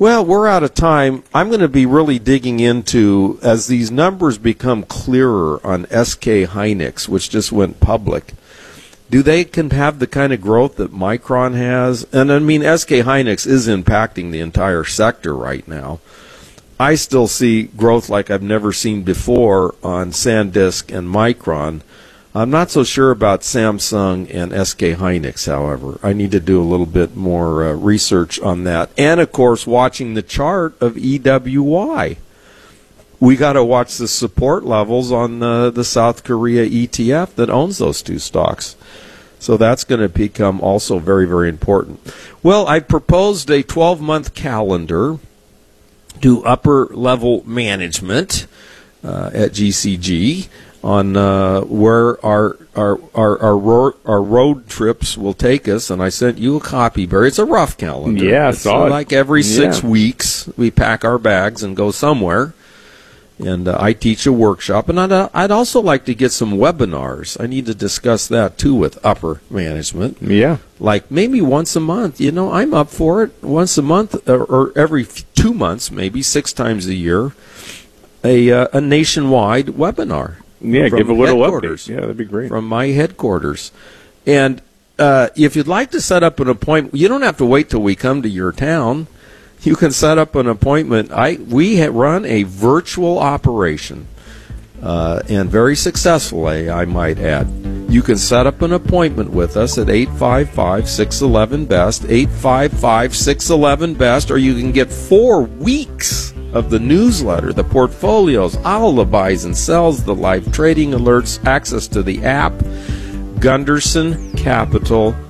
Well, we're out of time. I'm going to be really digging into, as these numbers become clearer on SK Hynix, which just went public, do they can have the kind of growth that Micron has? And I mean, SK Hynix is impacting the entire sector right now. I still see growth like I've never seen before on SanDisk and Micron. I'm not so sure about Samsung and SK Hynix, however. I need to do a little bit more research on that. And, of course, watching the chart of EWY. We got to watch the support levels on the South Korea ETF that owns those two stocks. So that's going to become also very, very important. Well, I proposed a 12-month calendar to upper-level management at GCG on where our road trips will take us, and I sent you a copy, Barry. It's a rough calendar. Yeah, I saw it. Like every 6 weeks, we pack our bags and go somewhere. And I teach a workshop, and I'd also like to get some webinars. I need to discuss that, too, with upper management. Yeah. Like maybe once a month. You know, I'm up for it. Once a month or every 2 months, maybe 6 times a year, a nationwide webinar. Yeah, give a little update. Yeah, that'd be great. From my headquarters. And if you'd like to set up an appointment, you don't have to wait till we come to your town. You can set up an appointment. We run a virtual operation, and very successfully, I might add. You can set up an appointment with us at 855-611-BEST, 855-611-BEST, or you can get 4 weeks of the newsletter, the portfolios, all the buys and sells, the live trading alerts, access to the app, GundersonCapital.com.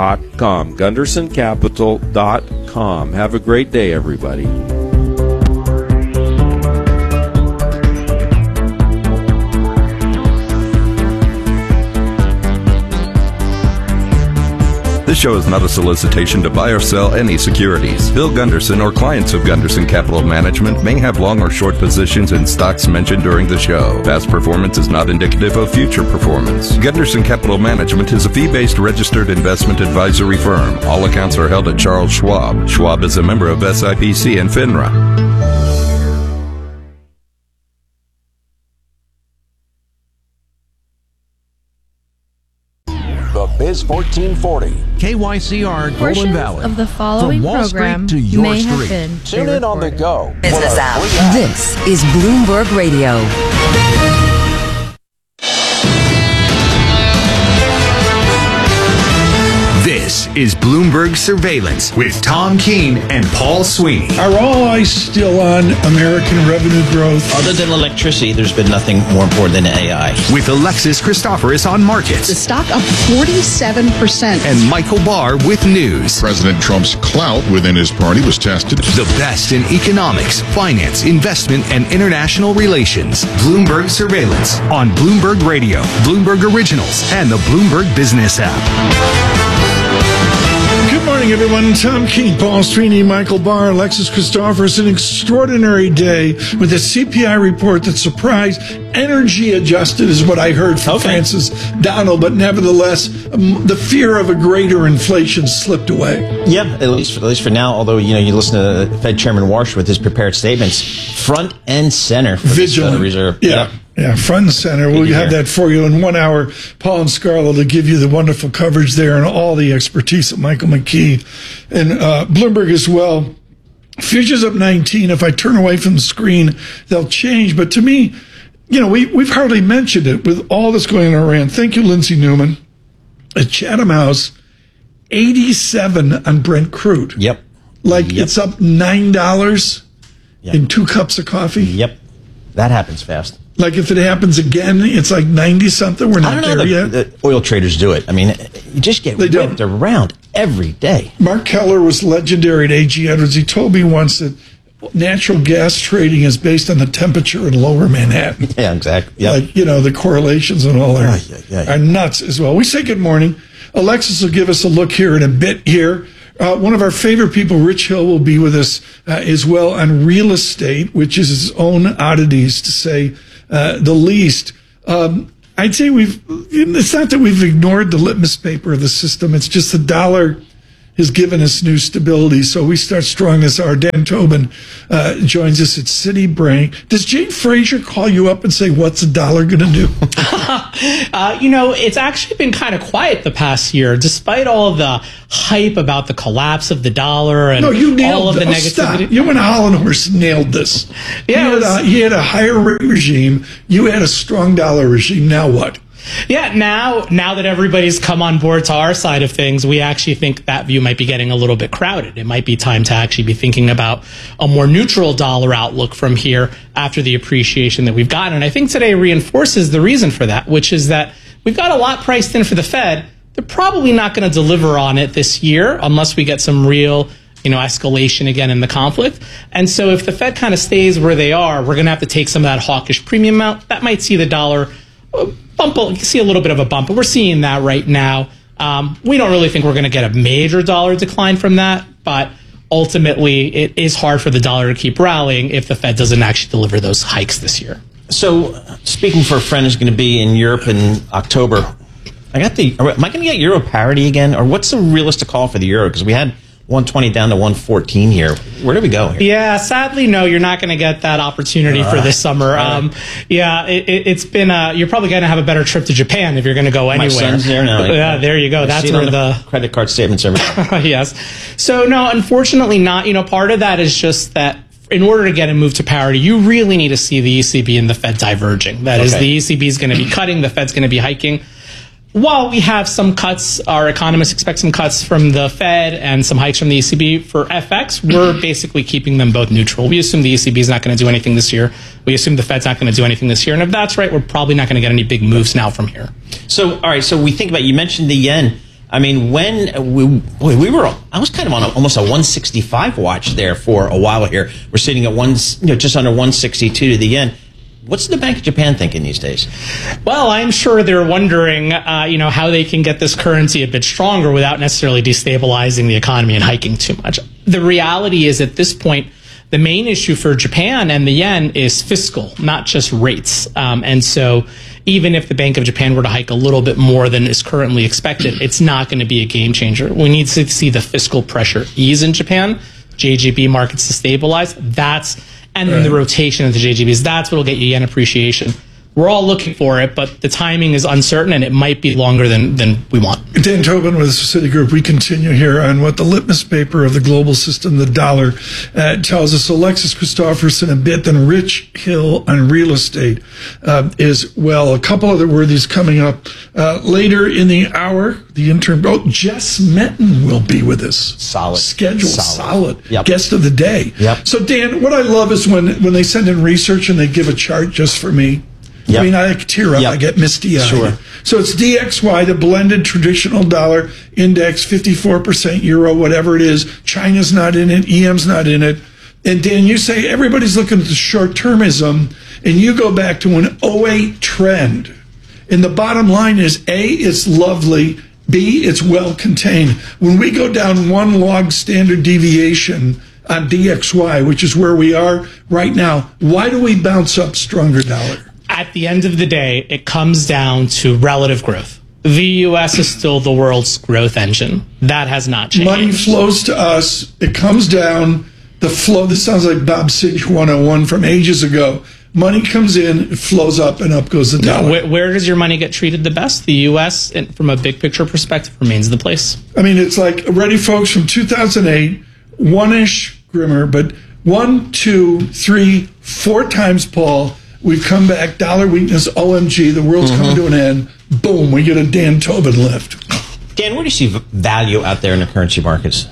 GundersonCapital.com. Have a great day, everybody. This show is not a solicitation to buy or sell any securities. Bill Gunderson or clients of Gunderson Capital Management may have long or short positions in stocks mentioned during the show. Past performance is not indicative of future performance. Gunderson Capital Management is a fee-based registered investment advisory firm. All accounts are held at Charles Schwab. Schwab is a member of SIPC and FINRA. Biz 1440. KYCR Golden Valley. Of the following From Wall program Street to your may have street. been Tune in on the go. Business app. This is Bloomberg Radio. This is Bloomberg Surveillance with Tom Keene and Paul Sweeney. Are all eyes still on American revenue growth? Other than electricity, there's been nothing more important than AI. With Alexis Christoforous on markets. The stock up 47%. And Michael Barr with news. President Trump's clout within his party was tested. The best in economics, finance, investment, and international relations. Bloomberg Surveillance on Bloomberg Radio, Bloomberg Originals, and the Bloomberg Business app. Good morning, everyone. Tom Keene, Paul Sweeney, Michael Barr, Alexis Christoforous. An extraordinary day with a CPI report that surprised. Energy adjusted is what I heard from Francis Donald, but nevertheless, the fear of a greater inflation slipped away. Yeah, at least for now. Although you listen to Fed Chairman Warsh with his prepared statements, front and center for Vigilant. the Reserve. Yeah. Yeah, front and center. We'll have that for you in 1 hour. Paul and Scarlett will give you the wonderful coverage there and all the expertise of Michael McKee and Bloomberg as well. Futures up 19. If I turn away from the screen, they'll change. But to me, we've hardly mentioned it with all that's going on in Iran. Thank you, Lindsay Newman. At Chatham House, 87 on Brent crude. Yep. It's up $9 in 2 cups of coffee. Yep. That happens fast. Like if it happens again, it's like 90-something. We're not there yet. The oil traders do it. I mean, you just get whipped around every day. Mark Keller was legendary at AG Edwards. He told me once that natural gas trading is based on the temperature in lower Manhattan. Yeah, exactly. Yep. The correlations and all are nuts as well. We say good morning. Alexis will give us a look here in a bit here. One of our favorite people, Rich Hill, will be with us as well on real estate, which is its own oddities, to say the least. I'd say it's not that we've ignored the litmus paper of the system. It's just the dollar has given us new stability. So we start strong as our Dan Tobin joins us at Citibank. Does Jane Fraser call you up and say, what's a dollar going to do? It's actually been kind of quiet the past year, despite all of the hype about the collapse of the dollar and all of the negativity. Stop. You and Hollenhorst nailed this. Yeah, you had a higher rate regime. You had a strong dollar regime. Now what? Yeah, now that everybody's come on board to our side of things, we actually think that view might be getting a little bit crowded. It might be time to actually be thinking about a more neutral dollar outlook from here after the appreciation that we've gotten. And I think today reinforces the reason for that, which is that we've got a lot priced in for the Fed. They're probably not going to deliver on it this year unless we get some real escalation again in the conflict. And so if the Fed kind of stays where they are, we're going to have to take some of that hawkish premium out. That might see the dollar see a little bit of a bump, but we're seeing that right now. We don't really think we're going to get a major dollar decline from that, but ultimately it is hard for the dollar to keep rallying if the Fed doesn't actually deliver those hikes this year. So, speaking for a friend who's going to be in Europe in October, am I going to get euro parity again, or what's the realistic call for the euro? Because we had 120 down to 114 here. Where do we go here? Yeah, sadly, no, you're not going to get that opportunity for this summer. It's been, you're probably going to have a better trip to Japan if you're going to go anywhere. My son's there now. Yeah, there you go. That's where the credit card statements every time. Yes. So, no, unfortunately not. Part of that is just that in order to get a move to parity, you really need to see the ECB and the Fed diverging. That is, the ECB is going to be cutting, the Fed's going to be hiking. While we have some cuts, our economists expect some cuts from the Fed and some hikes from the ECB. For FX, we're basically keeping them both neutral. We assume the ECB is not going to do anything this year. We assume the Fed's not going to do anything this year. And if that's right, we're probably not going to get any big moves now from here. So, all right, so we think about, you mentioned the yen. I mean, when I was kind of on almost a 165 watch there for a while here. We're sitting at just under 162 to the yen. What's the Bank of Japan thinking these days? Well, I'm sure they're wondering, how they can get this currency a bit stronger without necessarily destabilizing the economy and hiking too much. The reality is, at this point, the main issue for Japan and the yen is fiscal, not just rates. And so even if the Bank of Japan were to hike a little bit more than is currently expected, it's not going to be a game changer. We need to see the fiscal pressure ease in Japan, JGB markets to stabilize. And then the rotation of the JGBs, that's what will get you yen appreciation. We're all looking for it, but the timing is uncertain, and it might be longer than we want. Dan Tobin with Citigroup. We continue here on what the litmus paper of the global system, the dollar, tells us. Alexis Christopherson a bit, then Rich Hill on real estate as well. A couple other worthies coming up later in the hour. The intern, Jess Menton will be with us. Solid. Yep. Guest of the day. Yep. So, Dan, what I love is when they send in research and they give a chart just for me. Yep. I mean, I tear up. I get misty-eyed. Sure. So it's DXY, the blended traditional dollar index, 54% euro, whatever it is. China's not in it. EM's not in it. And Dan, you say everybody's looking at the short-termism, and you go back to an 08 trend. And the bottom line is, A, it's lovely. B, it's well contained. When we go down one log standard deviation on DXY, which is where we are right now, why do we bounce up stronger dollar? At the end of the day, it comes down to relative growth. The U.S. is still the world's growth engine. That has not changed. Money flows to us. It comes down. The flow, this sounds like Bob Sitch 101 from ages ago. Money comes in, it flows up, and up goes the dollar. Where does your money get treated the best? The U.S., from a big picture perspective, remains the place. I mean, it's like, ready, folks, from 2008, one-ish Grimmer, but 1, 2, 3, 4 times Paul. We've come back, dollar weakness, OMG, the world's coming to an end. Boom, we get a Dan Tobin lift. Dan, where do you see value out there in the currency markets?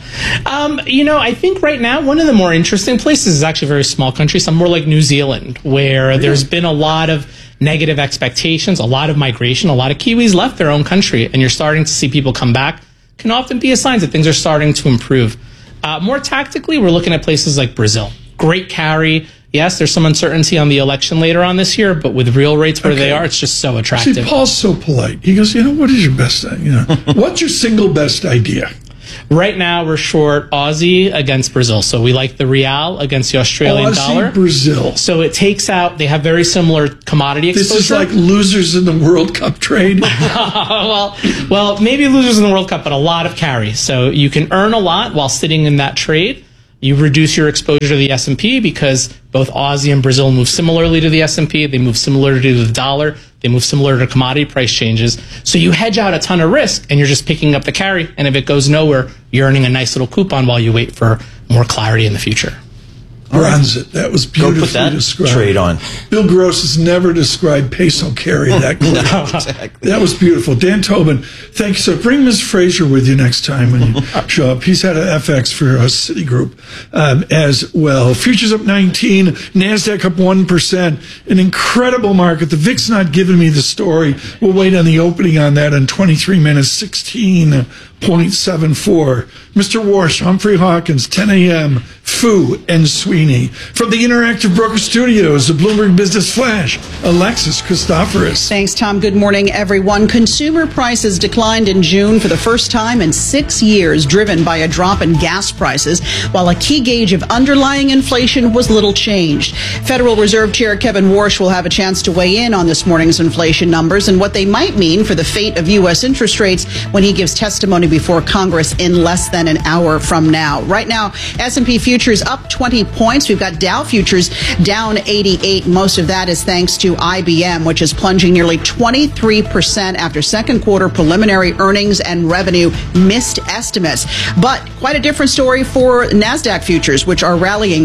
I think right now one of the more interesting places is actually a very small country, somewhere like New Zealand, where there's been a lot of negative expectations, a lot of migration, a lot of Kiwis left their own country, and you're starting to see people come back. Can often be a sign that things are starting to improve. More tactically, we're looking at places like Brazil. Great carry. Yes, there's some uncertainty on the election later on this year, but with real rates where they are, it's just so attractive. See, Paul's so polite. He goes, what is your best idea? What's your single best idea? Right now, we're short Aussie against Brazil. So we like the real against the Australian dollar. Brazil. So it takes out, they have very similar commodity exposure. This is like losers in the World Cup trade. well, maybe losers in the World Cup, but a lot of carry. So you can earn a lot while sitting in that trade. You reduce your exposure to the S&P because both Aussie and Brazil move similarly to the S&P. They move similar to the dollar. They move similar to commodity price changes. So you hedge out a ton of risk, and you're just picking up the carry. And if it goes nowhere, you're earning a nice little coupon while you wait for more clarity in the future. Bronze it. That was beautifully Go put that described. Trade on. Bill Gross has never described peso carry that clearly. No, exactly. That was beautiful. Dan Tobin, thank you. So bring Ms. Fraser with you next time when you show up. He's had an FX for Citigroup as well. Futures up 19, NASDAQ up 1%. An incredible market. The VIX not giving me the story. We'll wait on the opening on that in 23 minutes, 16.74. Mr. Warsh, Humphrey Hawkins, 10 a.m., Fu and Sweeney. From the Interactive Broker Studios, the Bloomberg Business Flash, Alexis Christoforous. Thanks, Tom. Good morning, everyone. Consumer prices declined in June for the first time in 6 years, driven by a drop in gas prices, while a key gauge of underlying inflation was little changed. Federal Reserve Chair Kevin Warsh will have a chance to weigh in on this morning's inflation numbers and what they might mean for the fate of U.S. interest rates when he gives testimony before Congress in less than an hour from now. Right now, S&P futures up 20 points. We've got Dow futures down 88. Most of that is thanks to IBM, which is plunging nearly 23% after second quarter preliminary earnings and revenue missed estimates. But quite a different story for NASDAQ futures, which are rallying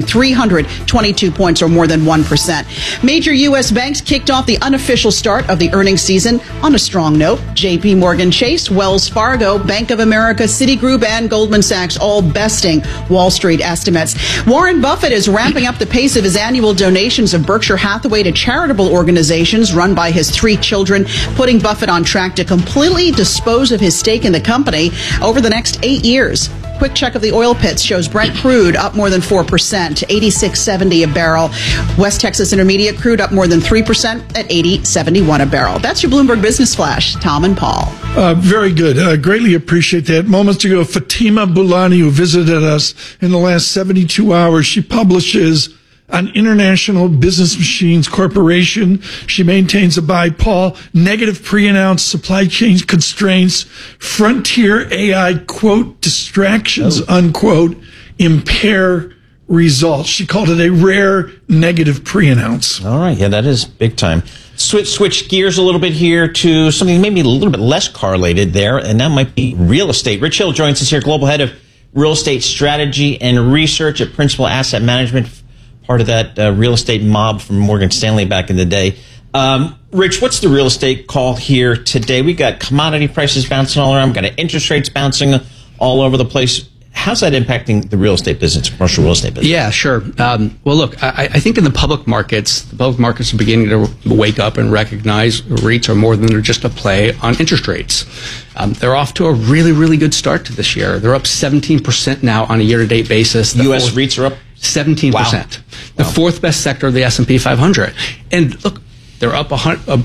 322 points or more than 1%. Major U.S. banks kicked off the unofficial start of the earnings season on a strong note. JP Morgan Chase, Wells Fargo, Bank of America, Citigroup, and Goldman Sachs all besting Wall Street estimates. Warren Buffett is ramping up the pace of his annual donations of Berkshire Hathaway to charitable organizations run by his 3 children, putting Buffett on track to completely dispose of his stake in the company over the next 8 years. Quick check of the oil pits shows Brent crude up more than 4%, $86.70 a barrel. West Texas Intermediate crude up more than 3% at $80.71 a barrel. That's your Bloomberg Business Flash. Tom and Paul. Very good. Greatly appreciate that. Moments ago, Fatima Boulani, who visited us in the last 72 hours, she publishes on International Business Machines Corporation. She maintains a buy, Paul. Negative pre-announced supply chain constraints, frontier AI, quote, distractions, unquote, impair results. She called it a rare negative pre-announce. All right. Yeah, that is big time. Switch gears a little bit here to something maybe a little bit less correlated there, and that might be real estate. Rich Hill joins us here, Global Head of Real Estate Strategy and Research at Principal Asset Management, part of that real estate mob from Morgan Stanley back in the day. Rich, what's the real estate call here today? We got commodity prices bouncing all around. We got interest rates bouncing all over the place. How's that impacting the real estate business, commercial real estate business? Yeah, sure. Well, look, I think in the public markets are beginning to wake up and recognize REITs are more than just a play on interest rates. They're off to a really, really good start to this year. They're up 17% now on a year-to-date basis. U.S. REITs are up 17%. Wow. The fourth best sector of the S&P 500. And look, they're up a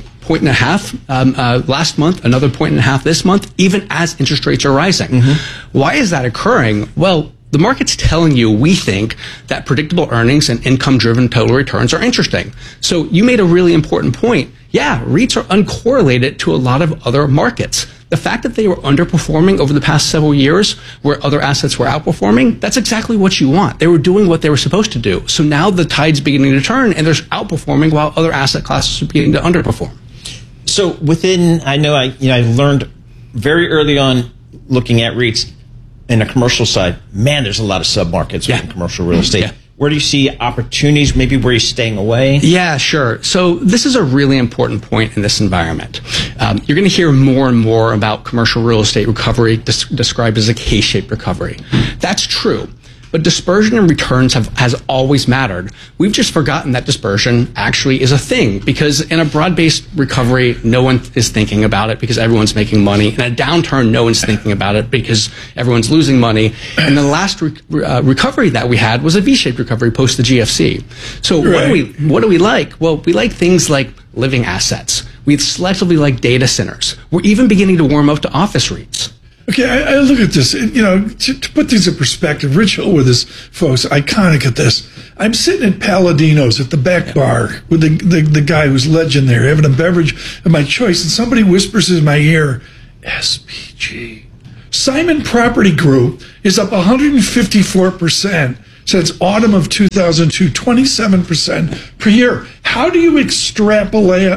1.5 last month, another 1.5 this month, even as interest rates are rising. Mm-hmm. Why is that occurring? Well, the market's telling you we think that predictable earnings and income-driven total returns are interesting. So you made a really important point. Yeah, REITs are uncorrelated to a lot of other markets. The fact that they were underperforming over the past several years where other assets were outperforming, that's exactly what you want. They were doing what they were supposed to do. So now the tide's beginning to turn and they're outperforming while other asset classes are beginning to underperform. So within, I learned very early on looking at REITs in the commercial side, man, there's a lot of sub-markets within commercial real estate. Yeah. Where do you see opportunities, maybe where you're staying away? Yeah, sure. So this is a really important point in this environment. You're going to hear more and more about commercial real estate recovery described as a K-shaped recovery. That's true. But dispersion and returns has always mattered. We've just forgotten that dispersion actually is a thing, because in a broad-based recovery, no one is thinking about it because everyone's making money. In a downturn, no one's thinking about it because everyone's losing money. And the last recovery that we had was a V-shaped recovery post the GFC. So what do we like? Well, we like things like living assets. We selectively like data centers. We're even beginning to warm up to office REITs. Okay, I look at this, to put things in perspective, Rich Hill with his folks, iconic at this. I'm sitting at Palladino's at the back bar with the guy who's legend there, having a beverage of my choice, and somebody whispers in my ear, SPG. Simon Property Group is up 154% since autumn of 2002, 27% per year. How do you extrapolate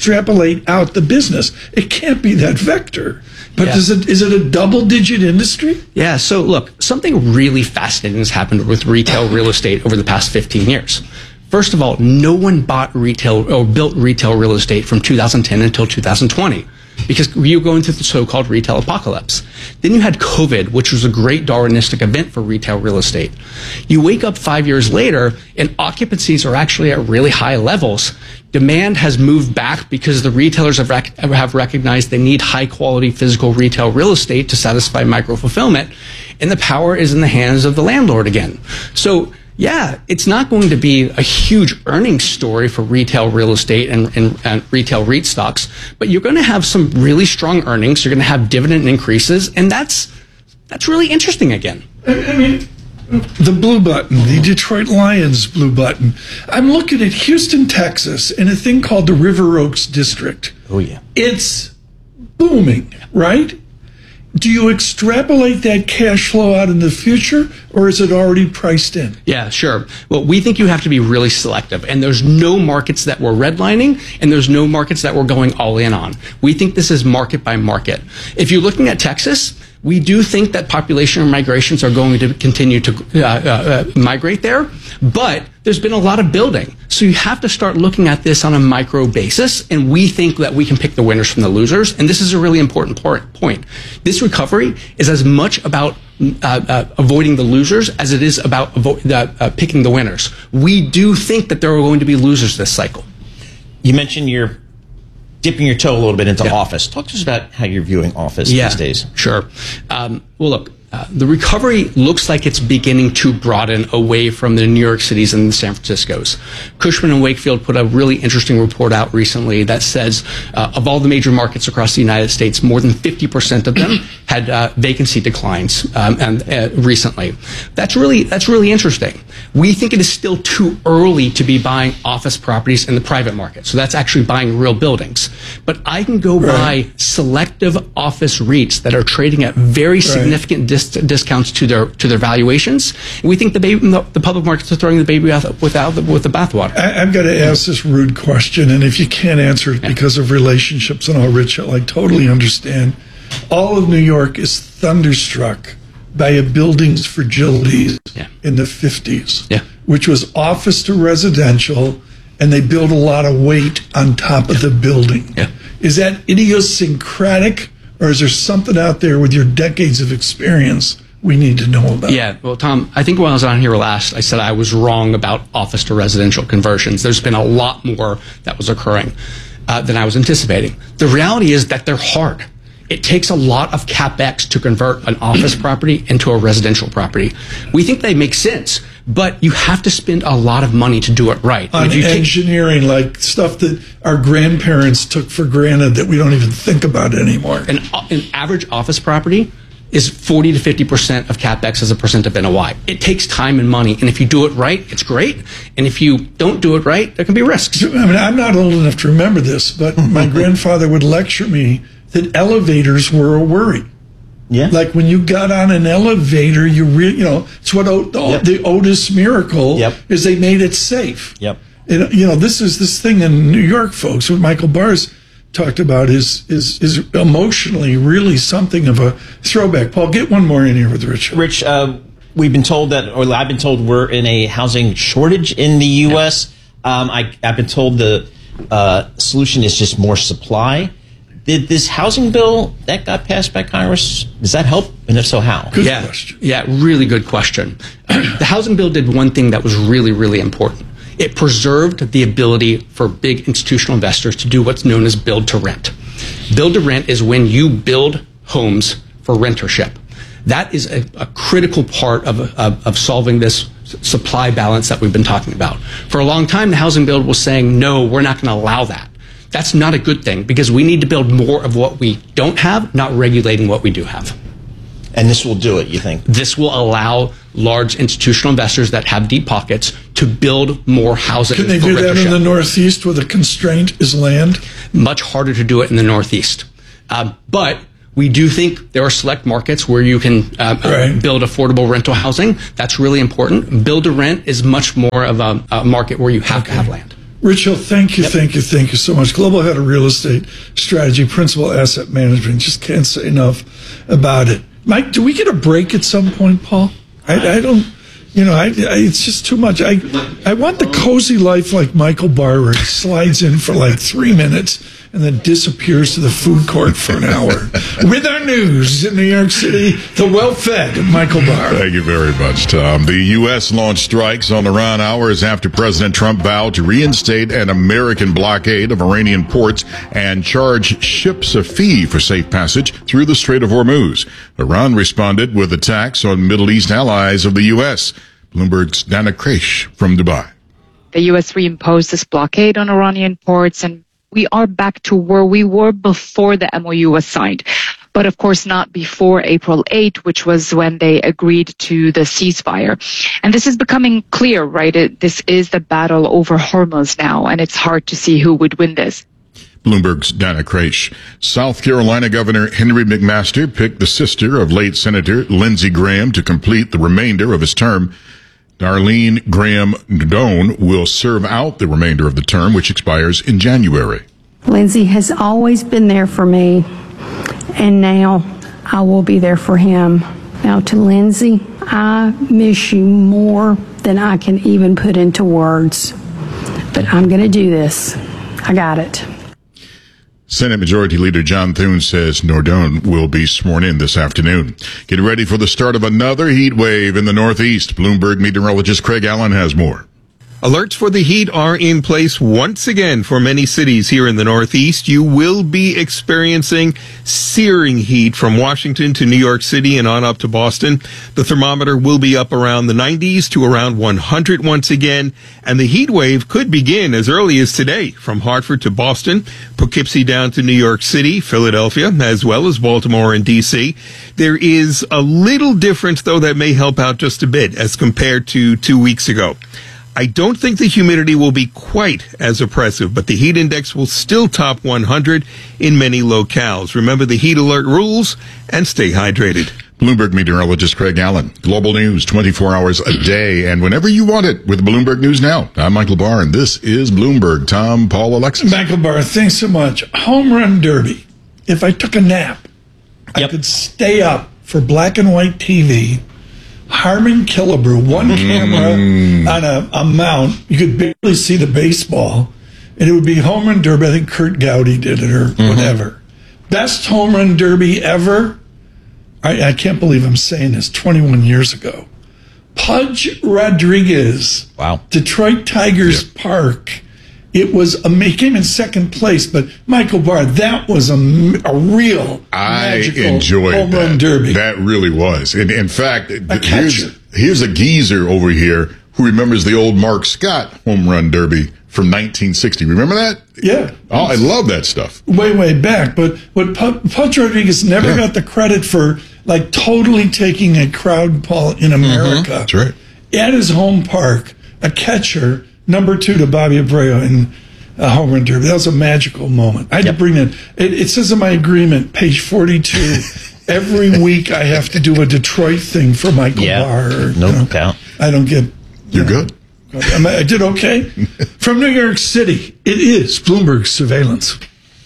out the business? It can't be that vector. But is it a double-digit industry? Yeah, so look, something really fascinating has happened with retail real estate over the past 15 years. First of all, no one bought retail or built retail real estate from 2010 until 2020. Because you were going through the so-called retail apocalypse. Then you had COVID, which was a great Darwinistic event for retail real estate. You wake up 5 years later, and occupancies are actually at really high levels. Demand has moved back because the retailers have recognized they need high-quality physical retail real estate to satisfy micro-fulfillment, and the power is in the hands of the landlord again. So, yeah, it's not going to be a huge earnings story for retail real estate and retail REIT stocks, but you're going to have some really strong earnings. You're going to have dividend increases, and that's really interesting again. I mean, the blue button, the Detroit Lions blue button. I'm looking at Houston, Texas, in a thing called the River Oaks District. Oh, yeah. It's booming, right? Do you extrapolate that cash flow out in the future, or is it already priced in? Yeah, sure. Well, we think you have to be really selective, and there's no markets that we're redlining, and there's no markets that we're going all in on. We think this is market by market. If you're looking at Texas, we do think that population migrations are going to continue to migrate there, but there's been a lot of building. So you have to start looking at this on a micro basis, and we think that we can pick the winners from the losers, and this is a really important point. This recovery is as much about avoiding the losers as it is about picking the winners. We do think that there are going to be losers this cycle. You mentioned you're dipping your toe a little bit into office. Talk to us about how you're viewing office these days. Sure. Well, look, the recovery looks like it's beginning to broaden away from the New York Cities and the San Franciscos. Cushman & Wakefield put a really interesting report out recently that says of all the major markets across the United States, more than 50% of them had vacancy declines recently. That's really interesting. We think it is still too early to be buying office properties in the private market. So that's actually buying real buildings. But I can go buy selective office REITs that are trading at very significant discounts to their valuations. And we think the public markets are throwing the baby out with the bathwater. I've got to ask this rude question, and if you can't answer it because of relationships and all, Rich, I totally understand. All of New York is thunderstruck by a building's fragility in the 50s, which was office to residential, and they built a lot of weight on top of the building. Is that idiosyncratic, or is there something out there with your decades of experience we need to know about? Yeah, well, Tom, I think when I was on here last, I said I was wrong about office to residential conversions. There's been a lot more that was occurring than I was anticipating. The reality is that they're hard. It takes a lot of CapEx to convert an office property into a residential property. We think they make sense, but you have to spend a lot of money to do it right. On engineering, like stuff that our grandparents took for granted that we don't even think about anymore. An average office property is 40 to 50% of CapEx as a percent of NOI. It takes time and money, and if you do it right, it's great. And if you don't do it right, there can be risks. I mean, I'm not old enough to remember this, but my grandfather would lecture me that elevators were a worry. Yeah. Like when you got on an elevator, it's what the Otis miracle is. They made it safe. Yep. And, this thing in New York, folks, what Michael Bars talked about is emotionally really something of a throwback. Paul, get one more in here with Rich. Rich, we've been told I've been told we're in a housing shortage in the U.S. I've been told the solution is just more supply. Did this housing bill that got passed by Congress, does that help? And if so, how? Good question. Yeah, really good question. The housing bill did one thing that was really, really important. It preserved the ability for big institutional investors to do what's known as build to rent. Build to rent is when you build homes for rentership. That is a critical part of solving this supply balance that we've been talking about. For a long time, the housing bill was saying, no, we're not going to allow that. That's not a good thing because we need to build more of what we don't have, not regulating what we do have. And this will do it, you think? This will allow large institutional investors that have deep pockets to build more housing. Can they do that in the Northeast where the constraint is land? Much harder to do it in the Northeast. But we do think there are select markets where you can build affordable rental housing. That's really important. Build to rent is much more of a market where you have to have land. Rich Hill, thank you so much. Global Head of Real Estate Strategy, Principal Asset Management. Just can't say enough about it. Mike, do we get a break at some point, Paul? I don't, it's just too much. I want the cozy life like Michael Barr, where he slides in for like 3 minutes and then disappears to the food court for an hour. With our news in New York City, the well-fed Michael Barr. Thank you very much, Tom. The U.S. launched strikes on Iran hours after President Trump vowed to reinstate an American blockade of Iranian ports and charge ships a fee for safe passage through the Strait of Hormuz. Iran responded with attacks on Middle East allies of the U.S. Bloomberg's Dana Kresh from Dubai. The U.S. reimposed this blockade on Iranian ports, and we are back to where we were before the MOU was signed. But of course not before April 8, which was when they agreed to the ceasefire. And this is becoming clear, right? This is the battle over Hormuz now, and it's hard to see who would win this. Bloomberg's Dana Kresh. South Carolina Governor Henry McMaster picked the sister of late Senator Lindsey Graham to complete the remainder of his term. Darlene Graham Doan will serve out the remainder of the term, which expires in January. Lindsey has always been there for me, and now I will be there for him. Now to Lindsey, I miss you more than I can even put into words. But I'm going to do this. I got it. Senate Majority Leader John Thune says Nordone will be sworn in this afternoon. Get ready for the start of another heat wave in the Northeast. Bloomberg meteorologist Craig Allen has more. Alerts for the heat are in place once again for many cities here in the Northeast. You will be experiencing searing heat from Washington to New York City and on up to Boston. The thermometer will be up around the 90s to around 100 once again, and the heat wave could begin as early as today from Hartford to Boston, Poughkeepsie down to New York City, Philadelphia, as well as Baltimore and D.C. There is a little difference, though, that may help out just a bit as compared to 2 weeks ago. I don't think the humidity will be quite as oppressive, but the heat index will still top 100 in many locales. Remember the heat alert rules and stay hydrated. Bloomberg meteorologist Craig Allen. Global news 24 hours a day and whenever you want it with Bloomberg News Now. I'm Michael Barr, and this is Bloomberg. Tom, Paul, Alexis. Michael Barr, thanks so much. Home Run Derby. If I took a nap, I could stay up for black and white TV. Harmon Killebrew, one camera on a mount. You could barely see the baseball. And it would be Home Run Derby. I think Kurt Gowdy did it or whatever. Best Home Run Derby ever. I can't believe I'm saying this. 21 years ago. Pudge Rodriguez. Wow. Detroit Tigers Park. It was he came in second place, but Michael Barr, that was a real magical enjoyed home run derby. That really was. And in fact, here's a geezer over here who remembers the old Mark Scott home run derby from 1960. Remember that? Yeah. Oh, I love that stuff. Way back. But Pudge Rodriguez never got the credit for like totally taking a crowd ball in America. That's right. At his home park, a catcher, number 2 to Bobby Abreu in a home run derby. That was a magical moment. I had to bring that. It says in my agreement, page 42, every week I have to do a Detroit thing for Michael Barr. No doubt. I don't get... You're good. I did okay. From New York City, it is Bloomberg Surveillance.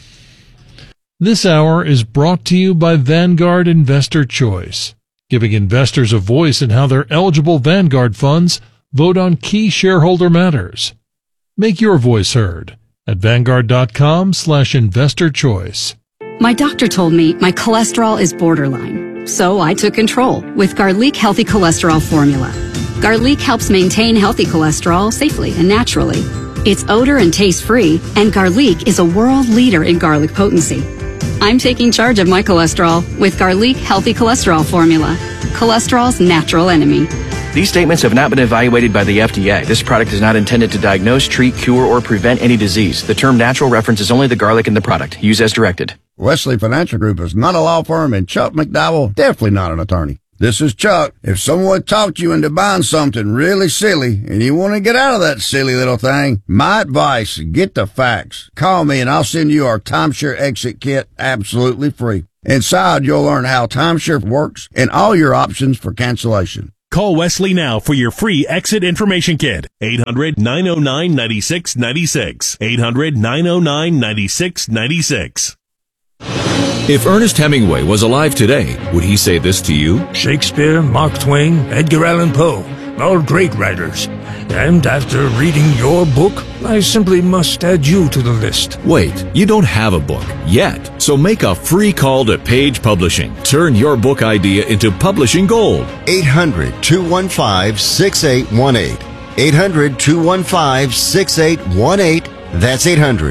This hour is brought to you by Vanguard Investor Choice, giving investors a voice in how their eligible Vanguard funds vote on key shareholder matters. Make your voice heard at Vanguard.com/investor choice. My doctor told me my cholesterol is borderline, so I took control with Garlic Healthy Cholesterol Formula. Garlic helps maintain healthy cholesterol safely and naturally. It's odor and taste-free, and Garlic is a world leader in garlic potency. I'm taking charge of my cholesterol with Garlic Healthy Cholesterol Formula, cholesterol's natural enemy. These statements have not been evaluated by the FDA. This product is not intended to diagnose, treat, cure, or prevent any disease. The term natural references only the garlic in the product. Use as directed. Wesley Financial Group is not a law firm, and Chuck McDowell definitely not an attorney. This is Chuck. If someone talked you into buying something really silly and you want to get out of that silly little thing, my advice, get the facts. Call me and I'll send you our timeshare exit kit absolutely free. Inside, you'll learn how timeshare works and all your options for cancellation. Call Wesley now for your free exit information kit. 800-909-9696. 800-909-9696. If Ernest Hemingway was alive today, would he say this to you? Shakespeare, Mark Twain, Edgar Allan Poe, all great writers. And after reading your book, I simply must add you to the list. Wait, you don't have a book yet. So make a free call to Page Publishing. Turn your book idea into publishing gold. 800-215-6818. 800-215-6818. That's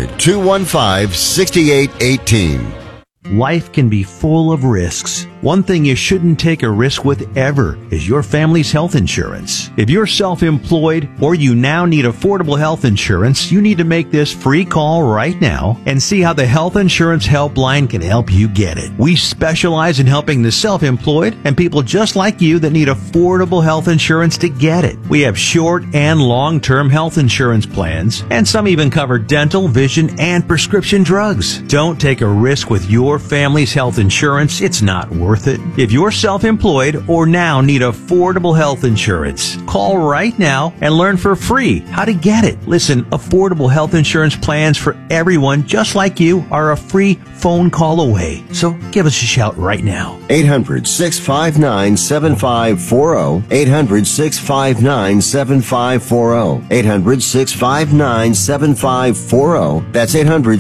800-215-6818. Life can be full of risks. One thing you shouldn't take a risk with ever is your family's health insurance. If you're self-employed or you now need affordable health insurance, you need to make this free call right now and see how the Health Insurance Helpline can help you get it. We specialize in helping the self-employed and people just like you that need affordable health insurance to get it. We have short and long-term health insurance plans, and some even cover dental, vision, and prescription drugs. Don't take a risk with your family's health insurance. It's not worth it. If you're self-employed or now need affordable health insurance, call right now and learn for free how to get it. Listen, affordable health insurance plans for everyone just like you are a free phone call away. So give us a shout right now. 800-659-7540. 800-659-7540. 800-659-7540. That's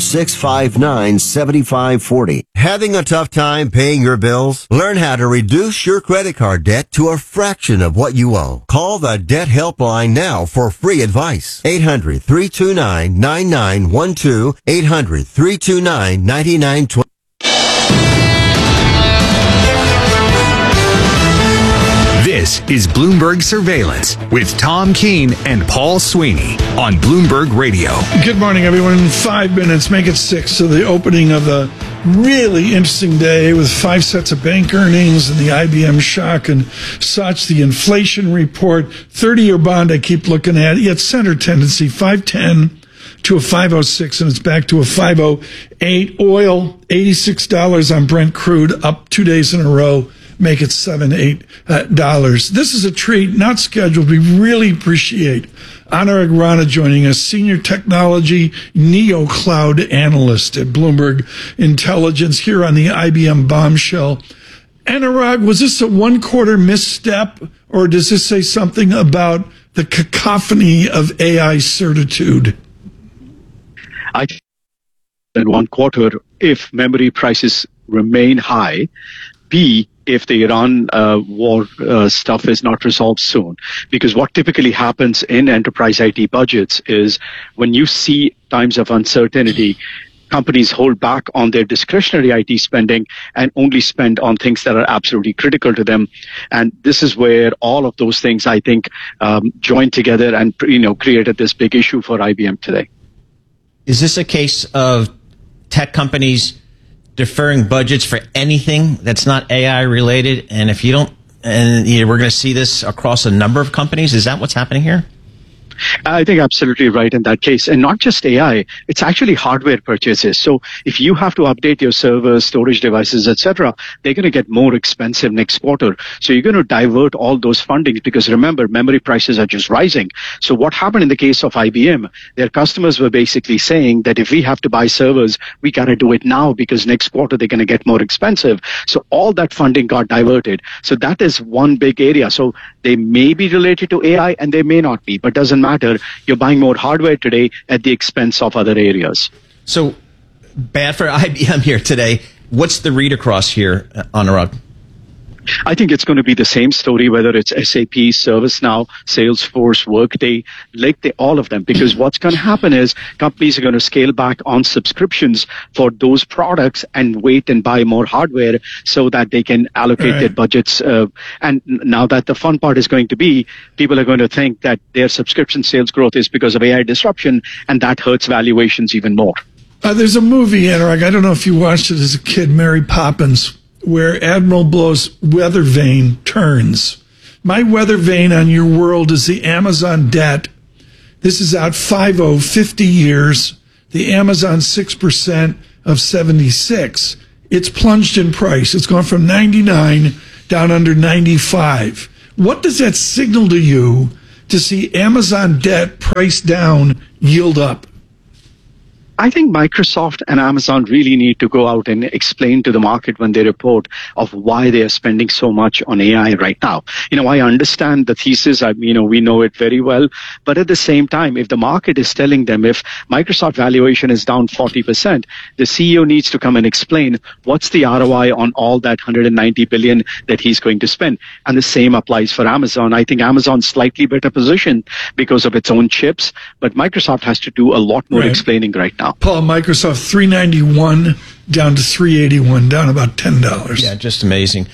800-659-7540. Having a tough time paying your bills? Learn how to reduce your credit card debt to a fraction of what you owe. Call the Debt Helpline now for free advice. 800-329-9912. 800-329-9912. This is Bloomberg Surveillance with Tom Keene and Paul Sweeney on Bloomberg Radio. Good morning, everyone. In 5 minutes, make it 6. So the opening of a really interesting day with 5 sets of bank earnings and the IBM shock and such. The inflation report, 30-year bond I keep looking at. Yet center tendency, 510 to a 506, and it's back to a 508. Oil, $86 on Brent crude, up 2 days in a row. Make it $7-8. This is a treat, not scheduled. We really appreciate Anurag Rana joining us, Senior Technology Neo Cloud Analyst at Bloomberg Intelligence here on the IBM Bombshell. Anurag, was this a one-quarter misstep, or does this say something about the cacophony of AI certitude? I think in 1 quarter, if memory prices remain high, B, if the Iran war stuff is not resolved soon. Because what typically happens in enterprise IT budgets is when you see times of uncertainty, companies hold back on their discretionary IT spending and only spend on things that are absolutely critical to them. And this is where all of those things, I think, joined together and created this big issue for IBM today. Is this a case of tech companies deferring budgets for anything that's not AI related? And if you don't, and we're going to see this across a number of companies, is that what's happening here? I think absolutely right in that case. And not just AI, it's actually hardware purchases. So if you have to update your servers, storage devices, etc., they're going to get more expensive next quarter. So you're going to divert all those fundings because remember, memory prices are just rising. So what happened in the case of IBM, their customers were basically saying that if we have to buy servers, we got to do it now because next quarter they're going to get more expensive. So all that funding got diverted. So that is one big area. So they may be related to AI and they may not be, but doesn't matter. You're buying more hardware today at the expense of other areas. So bad for IBM here today. What's the read across here, Anurag? I think it's going to be the same story, whether it's SAP, ServiceNow, Salesforce, Workday, all of them. Because what's going to happen is companies are going to scale back on subscriptions for those products and wait and buy more hardware so that they can allocate their budgets. And now that the fun part is going to be, people are going to think that their subscription sales growth is because of AI disruption, and that hurts valuations even more. There's a movie, Anurag, I don't know if you watched it as a kid, Mary Poppins, where Admiral Blow's weather vane turns. My weather vane on your world is the Amazon debt. This is out 50 years. The Amazon 6% of 76. It's plunged in price. It's gone from 99 down under 95. What does that signal to you to see Amazon debt priced down, yield up? I think Microsoft and Amazon really need to go out and explain to the market when they report of why they are spending so much on AI right now. I understand the thesis. We know it very well. But at the same time, if the market is telling them if Microsoft valuation is down 40%, the CEO needs to come and explain what's the ROI on all that 190 billion that he's going to spend. And the same applies for Amazon. I think Amazon's slightly better positioned because of its own chips, but Microsoft has to do a lot more explaining right now. Paul, Microsoft $391 down to $381, down about $10. Yeah, just amazing.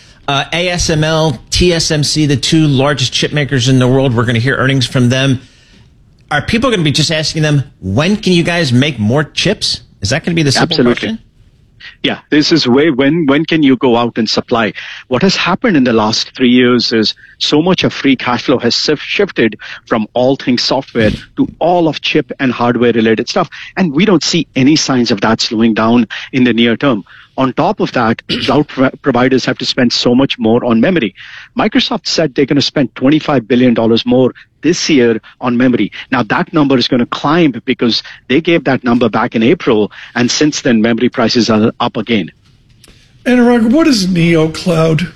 ASML, TSMC, the two largest chip makers in the world. We're going to hear earnings from them. Are people going to be just asking them, when can you guys make more chips? Is that going to be the simple question? Yeah, this is when can you go out and supply? What has happened in the last 3 years is so much of free cash flow has shifted from all things software to all of chip and hardware related stuff. And we don't see any signs of that slowing down in the near term. On top of that, cloud providers have to spend so much more on memory. Microsoft said they're going to spend $25 billion more this year on memory. Now, that number is going to climb because they gave that number back in April, and since then, memory prices are up again. Anurag, what is Neo Cloud?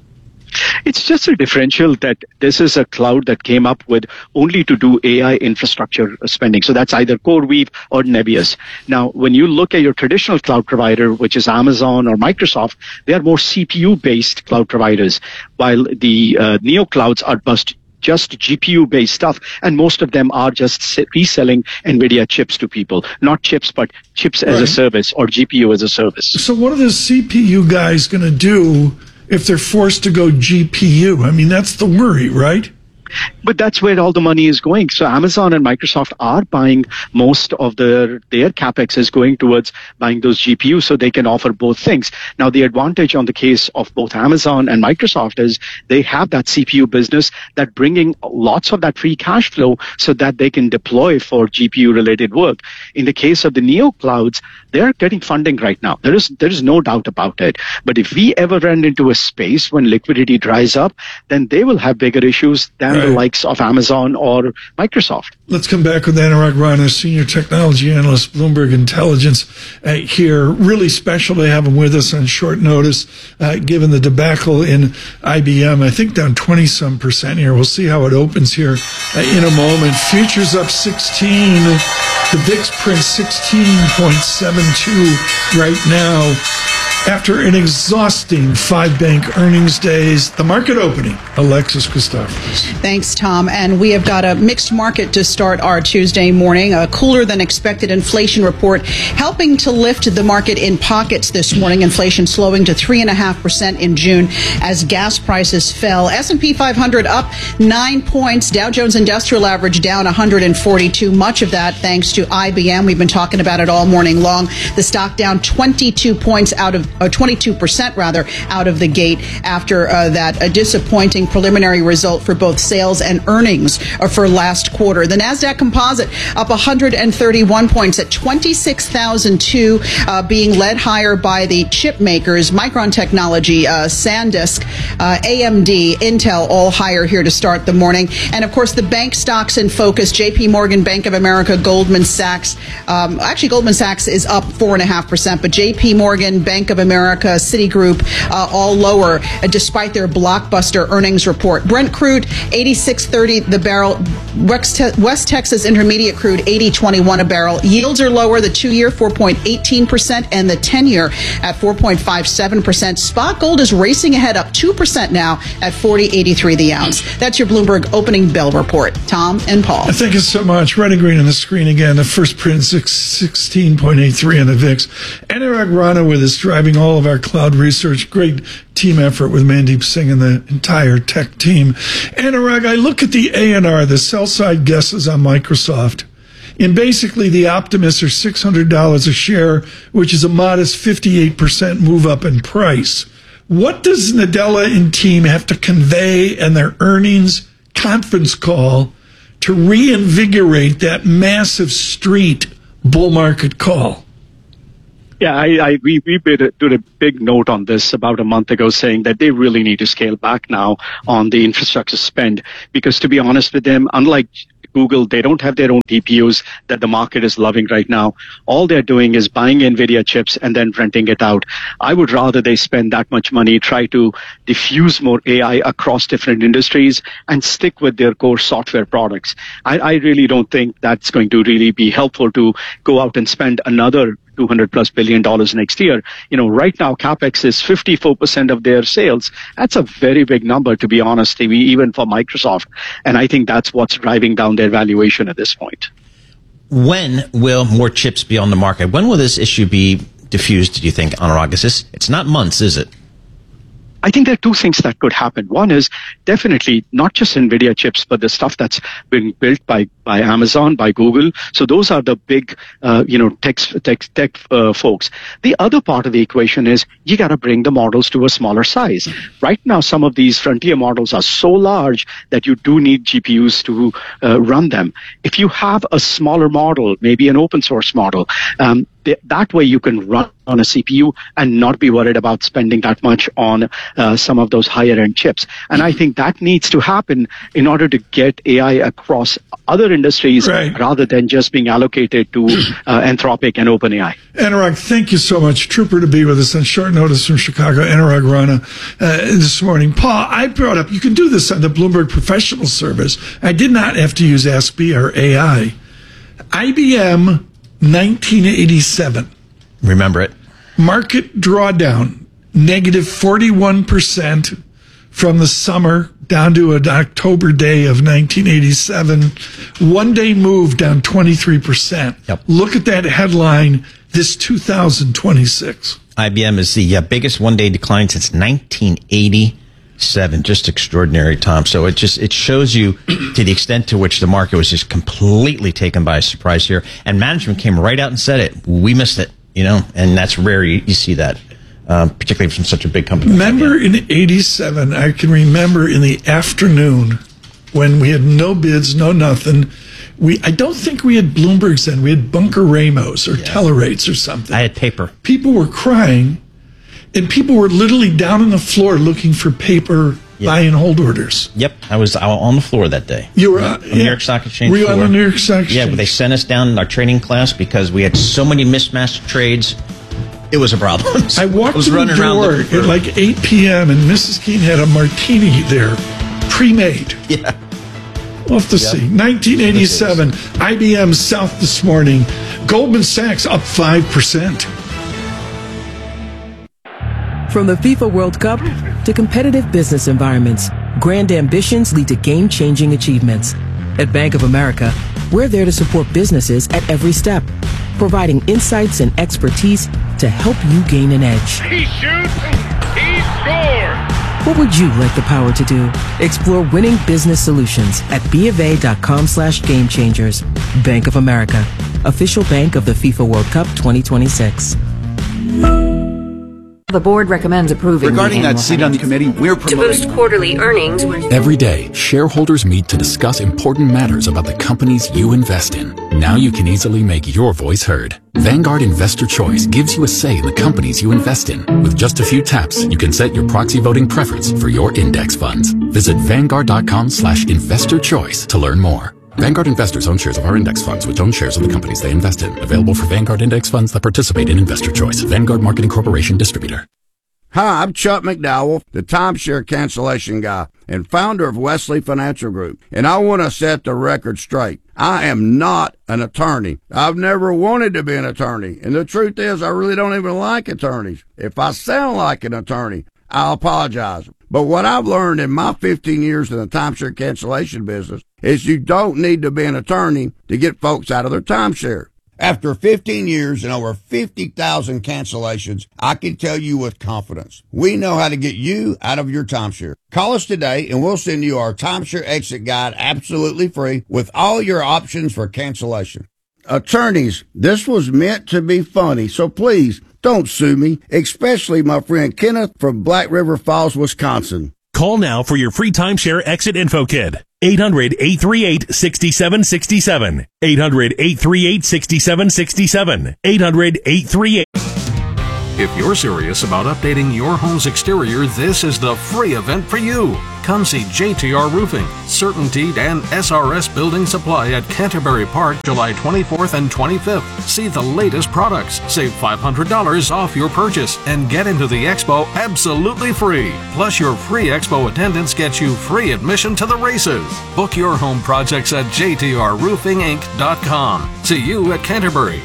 It's just a differential that this is a cloud that came up with only to do AI infrastructure spending. So that's either CoreWeave or Nebius. Now, when you look at your traditional cloud provider, which is Amazon or Microsoft, they are more CPU-based cloud providers, while the Neo Clouds are just GPU-based stuff, and most of them are just reselling NVIDIA chips to people. Not chips, but chips as a service or GPU as a service. So what are the CPU guys going to do if they're forced to go GPU? I mean, that's the worry, right? But that's where all the money is going. So Amazon and Microsoft are buying most of their capex is going towards buying those GPUs so they can offer both things. Now, the advantage on the case of both Amazon and Microsoft is they have that CPU business that bringing lots of that free cash flow so that they can deploy for GPU related work. In the case of the Neo Clouds, they're getting funding right now. There is no doubt about it. But if we ever run into a space when liquidity dries up, then they will have bigger issues than the likes of Amazon or Microsoft. Let's come back with Anurag Rana, Senior Technology Analyst, Bloomberg Intelligence, here. Really special to have him with us on short notice, given the debacle in IBM. I think down 20-some% here. We'll see how it opens here in a moment. Futures up 16. The VIX prints 16.72 right now. After an exhausting 5 bank earnings days, the market opening. Alexis Christoforous. Thanks, Tom. And we have got a mixed market to start our Tuesday morning. A cooler than expected inflation report helping to lift the market in pockets this morning. Inflation slowing to 3.5% in June as gas prices fell. S&P 500 up 9 points. Dow Jones Industrial Average down 142. Much of that thanks to IBM. We've been talking about it all morning long. The stock down 22 points out of 22% rather, out of the gate after that disappointing preliminary result for both sales and earnings for last quarter. The NASDAQ Composite up 131 points at 26,002, being led higher by the chip makers, Micron Technology, SanDisk, AMD, Intel, all higher here to start the morning. And of course, the bank stocks in focus, JP Morgan, Bank of America, Goldman Sachs. Actually, Goldman Sachs is up 4.5%, but JP Morgan, Bank of America, Citigroup, all lower despite their blockbuster earnings report. Brent crude, 86.30 the barrel. West Texas Intermediate crude, 80.21 a barrel. Yields are lower. The 2-year, 4.18%, and the 10-year at 4.57%. Spot gold is racing ahead, up 2% now at 40.83 the ounce. That's your Bloomberg opening bell report. Tom and Paul. Thank you so much. Red and green on the screen again. The first print, 16.83 on the VIX. Anurag Rana with us, driving all of our cloud research. Great team effort with Mandeep Singh and the entire tech team. Anurag, I look at the ANR, the sell-side guesses on Microsoft. And basically, the optimists are $600 a share, which is a modest 58% move up in price. What does Nadella and team have to convey in their earnings conference call to reinvigorate that massive street bull market call? Yeah, I agree. We did a big note on this about a month ago saying that they really need to scale back now on the infrastructure spend because, to be honest with them, unlike Google, they don't have their own GPUs that the market is loving right now. All they're doing is buying NVIDIA chips and then renting it out. I would rather they spend that much money, try to diffuse more AI across different industries and stick with their core software products. I really don't think that's going to really be helpful to go out and spend another $200+ billion next year. Right now, CapEx is 54% of their sales. That's a very big number, to be honest, even for Microsoft. And I think that's what's driving down their valuation at this point. When will more chips be on the market? When will this issue be diffused, do you think, Anurag? It's not months, is it? I think there are two things that could happen. One is definitely not just NVIDIA chips, but the stuff that's been built by Amazon, by Google. So those are the big, tech folks. The other part of the equation is you got to bring the models to a smaller size. Right now, some of these frontier models are so large that you do need GPUs to run them. If you have a smaller model, maybe an open source model, that way you can run on a CPU and not be worried about spending that much on some of those higher end chips. And I think that needs to happen in order to get AI across other industries rather than just being allocated to Anthropic and OpenAI. Anurag, thank you so much. Trooper to be with us on short notice from Chicago, Anurag Rana, this morning. Paul, I brought up, you can do this on the Bloomberg Professional Service. I did not have to use Ask B or AI. IBM 1987. Remember it. Market drawdown, negative 41% from the summer down to an October day of 1987. One day move down 23%. Yep. Look at that headline, this 2026. IBM is the biggest one-day decline since 1987. Just extraordinary, Tom. So it shows you to the extent to which the market was just completely taken by surprise here. And management came right out and said it. We missed it, and that's rare. You see that, particularly from such a big company. Remember in 87, I can remember in the afternoon when we had no bids, no nothing. I don't think we had Bloomberg's then. We had Bunker Ramos or Telerates or something. I had paper. People were crying. And people were literally down on the floor looking for paper buy and hold orders. Yep, I was on the floor that day. You were on the New York Stock Exchange. Were you on the New York Stock Exchange? Yeah, but they sent us down in our trading class because we had so many mismatched trades. It was a problem. I walked through the door at like 8 p.m. and Mrs. Keene had a martini there, pre-made. Yeah. We'll have to see. 1987, IBM south this morning. Goldman Sachs up 5%. From the FIFA World Cup to competitive business environments, grand ambitions lead to game-changing achievements. At Bank of America, we're there to support businesses at every step, providing insights and expertise to help you gain an edge. He shoots, he scores! What would you like the power to do? Explore winning business solutions at BofA.com/gamechangers. Bank of America, official bank of the FIFA World Cup 2026. The board recommends approving. Regarding that seat on the committee, we're promoting to boost quarterly earnings. Every day, shareholders meet to discuss important matters about the companies you invest in. Now you can easily make your voice heard. Vanguard Investor Choice gives you a say in the companies you invest in. With just a few taps, you can set your proxy voting preference for your index funds. Visit Vanguard.com/investor choice to learn more. Vanguard investors own shares of our index funds, which own shares of the companies they invest in. Available for Vanguard index funds that participate in Investor Choice. Vanguard Marketing Corporation distributor. Hi, I'm Chuck McDowell, the timeshare cancellation guy and founder of Wesley Financial Group. And I want to set the record straight. I am not an attorney. I've never wanted to be an attorney. And the truth is, I really don't even like attorneys. If I sound like an attorney, I'll apologize. But what I've learned in my 15 years in the timeshare cancellation business is you don't need to be an attorney to get folks out of their timeshare. After 15 years and over 50,000 cancellations, I can tell you with confidence, we know how to get you out of your timeshare. Call us today and we'll send you our timeshare exit guide absolutely free with all your options for cancellation. Attorneys, this was meant to be funny, so please don't sue me, especially my friend Kenneth from Black River Falls, Wisconsin. Call now for your free timeshare exit info kit. 800-838-6767. 800-838-6767. 800-838. If you're serious about updating your home's exterior, this is the free event for you. Come see JTR Roofing, Certainty, and SRS Building Supply at Canterbury Park, July 24th and 25th. See the latest products, save $500 off your purchase, and get into the expo absolutely free. Plus, your free expo attendance gets you free admission to the races. Book your home projects at jtrroofinginc.com. See you at Canterbury.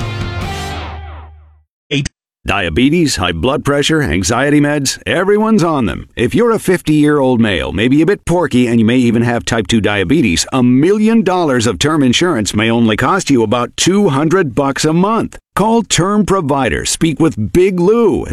Diabetes, high blood pressure, anxiety meds, everyone's on them. If you're a 50-year-old male, maybe a bit porky, and you may even have type 2 diabetes, $1 million of term insurance may only cost you about $200 a month. Call Term Provider. Speak with Big Lou at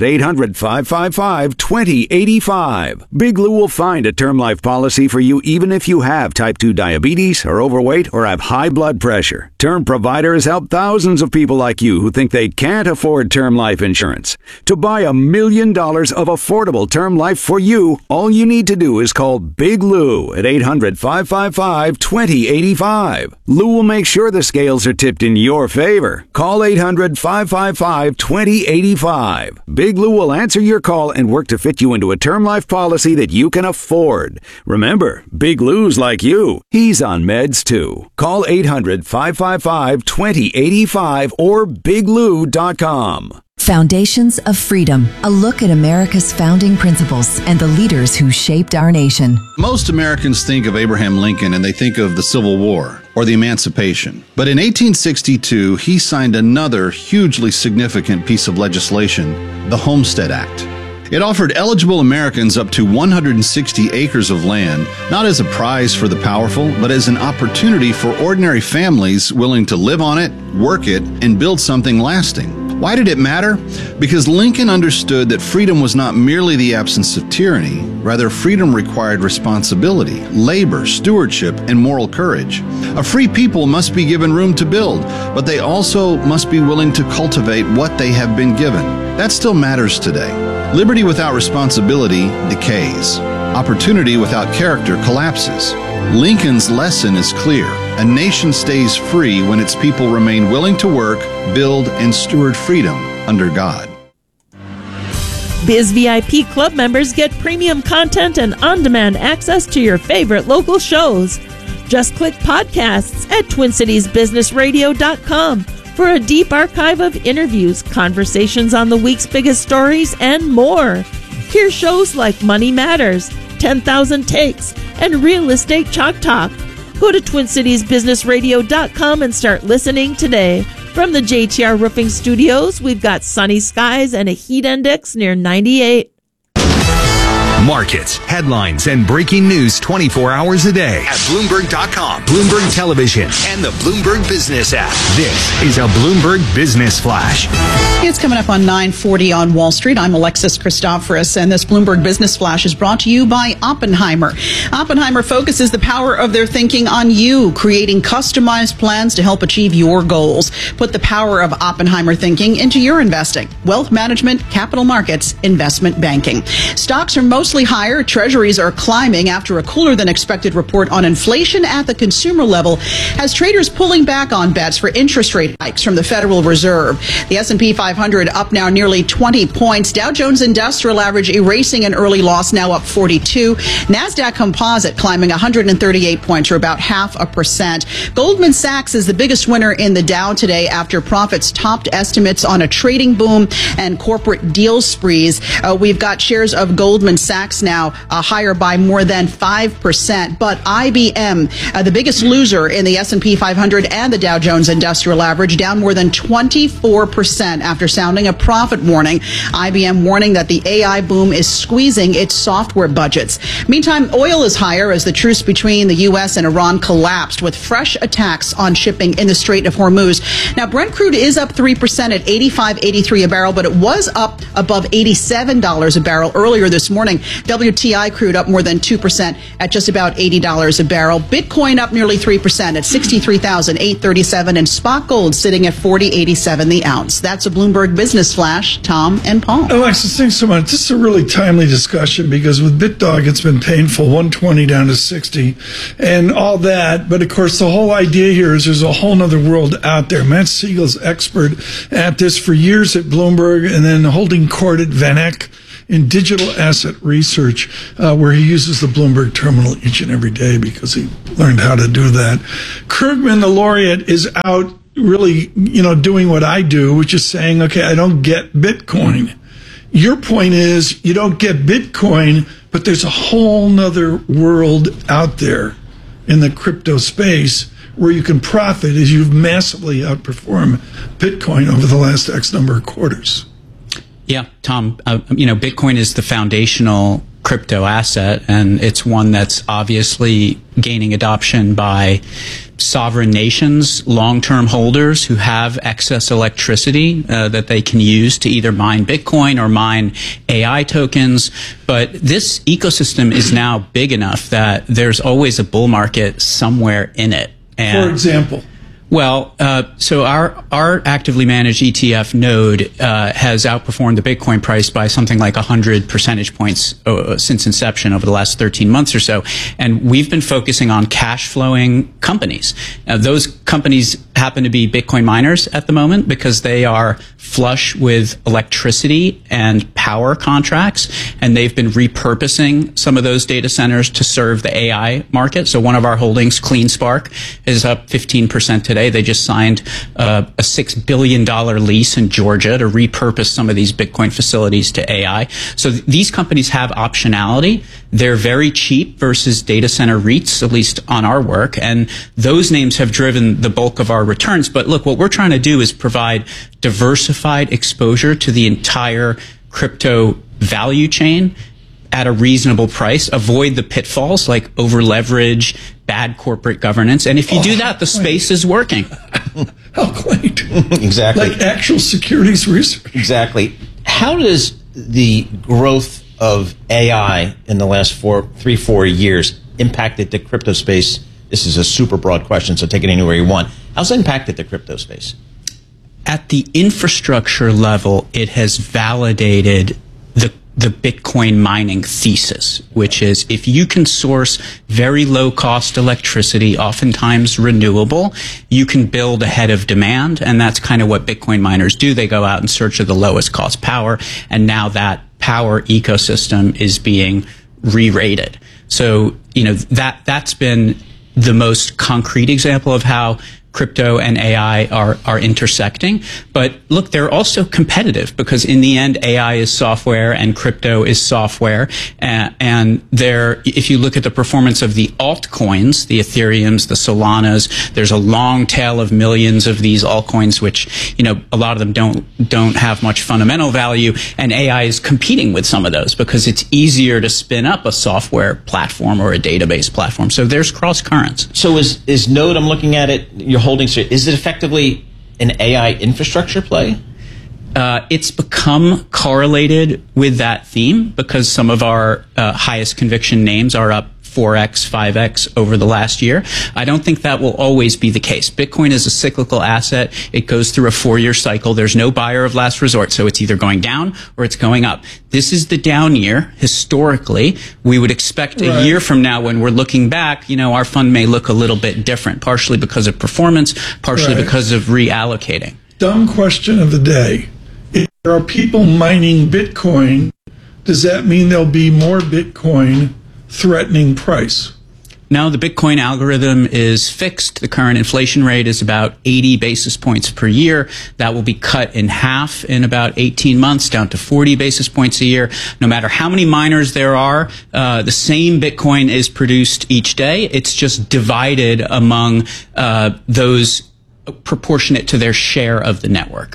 800-555-2085. Big Lou will find a term life policy for you even if you have type 2 diabetes, are overweight, or have high blood pressure. Term Provider has helped thousands of people like you who think they can't afford term life insurance. To buy $1 million of affordable term life for you, all you need to do is call Big Lou at 800-555-2085. Lou will make sure the scales are tipped in your favor. Call 800-555-2085. Big Lou will answer your call and work to fit you into a term life policy that you can afford. Remember, Big Lou's like you. He's on meds too. Call 800-555-2085 or biglou.com. Foundations of Freedom, a look at America's founding principles and the leaders who shaped our nation. Most Americans think of Abraham Lincoln and they think of the Civil War or the Emancipation. But in 1862, he signed another hugely significant piece of legislation, the Homestead Act. It offered eligible Americans up to 160 acres of land, not as a prize for the powerful, but as an opportunity for ordinary families willing to live on it, work it, and build something lasting. Why did it matter? Because Lincoln understood that freedom was not merely the absence of tyranny. Rather, freedom required responsibility, labor, stewardship, and moral courage. A free people must be given room to build, but they also must be willing to cultivate what they have been given. That still matters today. Liberty without responsibility decays. Opportunity without character collapses. Lincoln's lesson is clear. A nation stays free when its people remain willing to work, build, and steward freedom under God. Biz VIP Club members get premium content and on-demand access to your favorite local shows. Just click podcasts at TwinCitiesBusinessRadio.com for a deep archive of interviews, conversations on the week's biggest stories, and more. Hear shows like Money Matters, 10,000 Takes, and Real Estate Chalk Talk. Go to TwinCitiesBusinessRadio.com and start listening today. From the JTR Roofing Studios, we've got sunny skies and a heat index near 98. Markets, headlines, and breaking news 24 hours a day at Bloomberg.com, Bloomberg Television, and the Bloomberg Business app. This is a Bloomberg Business Flash. It's coming up on 9:40 on Wall Street. I'm Alexis Christoforous, and this Bloomberg Business Flash is brought to you by Oppenheimer. Oppenheimer focuses the power of their thinking on you, creating customized plans to help achieve your goals. Put the power of Oppenheimer thinking into your investing. Wealth management, capital markets, investment banking. Stocks are mostly higher. Treasuries are climbing after a cooler than expected report on inflation at the consumer level, as traders pulling back on bets for interest rate hikes from the Federal Reserve. The S&P 500 up now nearly 20 points. Dow Jones Industrial Average erasing an early loss, now up 42. NASDAQ Composite climbing 138 points, or about 0.5%. Goldman Sachs is the biggest winner in the Dow today after profits topped estimates on a trading boom and corporate deal sprees. We've got shares of Goldman Sachs now higher by more than 5%. But IBM, the biggest loser in the S&P 500 and the Dow Jones Industrial Average, down more than 24% after sounding a profit warning. IBM warning that the AI boom is squeezing its software budgets. Meantime, oil is higher as the truce between the U.S. and Iran collapsed, with fresh attacks on shipping in the Strait of Hormuz. Now, Brent crude is up 3% at $85.83 a barrel, but it was up above $87 a barrel earlier this morning. WTI crude up more than 2% at just about $80 a barrel. Bitcoin up nearly 3% at $63,837, and spot gold sitting at $40.87 the ounce. That's a Bloomberg Business Flash. Tom and Paul. Alexis, thanks so much. This is a really timely discussion because with BitDog, it's been painful, 120 down to 60 and all that. But of course, the whole idea here is there's a whole other world out there. Matt Siegel's expert at this for years at Bloomberg and then holding court at VanEck in digital asset research, where he uses the Bloomberg terminal each and every day because he learned how to do that. Krugman, the laureate, is out really, doing what I do, which is saying, okay, I don't get Bitcoin. Your point is you don't get Bitcoin, but there's a whole nother world out there in the crypto space where you can profit as you've massively outperformed Bitcoin over the last X number of quarters. Yeah, Tom, Bitcoin is the foundational crypto asset, and it's one that's obviously gaining adoption by sovereign nations, long-term holders who have excess electricity that they can use to either mine Bitcoin or mine AI tokens. But this ecosystem is now big enough that there's always a bull market somewhere in it. And, for example? Well, so our actively managed ETF node has outperformed the Bitcoin price by something like 100 percentage points since inception over the last 13 months or so. And we've been focusing on cash flowing companies. Those companies happen to be Bitcoin miners at the moment because they are flush with electricity and power contracts, and they've been repurposing some of those data centers to serve the AI market. So one of our holdings, CleanSpark, is up 15% today. They just signed a $6 billion lease in Georgia to repurpose some of these Bitcoin facilities to AI. So these companies have optionality. They're very cheap versus data center REITs, at least on our work. And those names have driven the bulk of our returns. But look, what we're trying to do is provide diversified exposure to the entire crypto value chain at a reasonable price, avoid the pitfalls like over leverage, bad corporate governance. And if you do that, the space is working. How quaint. Exactly. Like actual securities research. Exactly. How does the growth of AI in the last 4 years impacted the crypto space? This is a super broad question, so take it anywhere you want. How's it impacted the crypto space? At the infrastructure level, it has validated the Bitcoin mining thesis, which is if you can source very low cost electricity, oftentimes renewable, you can build ahead of demand. And that's kind of what Bitcoin miners do. They go out in search of the lowest cost power. And now that power ecosystem is being re-rated. So, that's been the most concrete example of how crypto and AI are intersecting. But look, they're also competitive because in the end, AI is software and crypto is software. And if you look at the performance of the altcoins, the Ethereums, the Solanas, there's a long tail of millions of these altcoins, which, a lot of them don't have much fundamental value. And AI is competing with some of those because it's easier to spin up a software platform or a database platform. So there's cross currents. So is Node, I'm looking at it, your holdings, is it effectively an AI infrastructure play? It's become correlated with that theme because some of our highest conviction names are up 4x, 5x over the last year. I don't think that will always be the case. Bitcoin is a cyclical asset. It goes through a 4-year cycle. There's no buyer of last resort, so it's either going down or it's going up. This is the down year. Historically, we would expect a year from now when we're looking back, our fund may look a little bit different, partially because of performance, partially because of reallocating. Dumb question of the day. If there are people mining Bitcoin, does that mean there'll be more Bitcoin threatening price? No, the Bitcoin algorithm is fixed. The current inflation rate is about 80 basis points per year. That will be cut in half in about 18 months, down to 40 basis points a year. No matter how many miners there are, the same Bitcoin is produced each day. It's just divided among those proportionate to their share of the network.